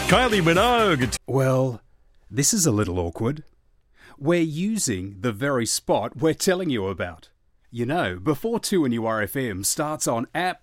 Kylie Minogue. Well, this is a little awkward. We're using the very spot we're telling you about. You know, before 2 and URFM starts on